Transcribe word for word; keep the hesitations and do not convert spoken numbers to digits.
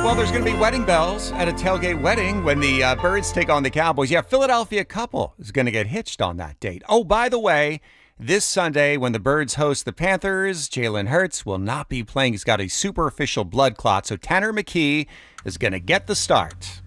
well, there's going to be wedding bells at a tailgate wedding when the uh, Birds take on the Cowboys. Yeah, Philadelphia couple is going to get hitched on that date. Oh, by the way, this Sunday when the Birds host the Panthers, Jalen Hurts will not be playing. He's got a superficial blood clot, so Tanner McKee is going to get the start.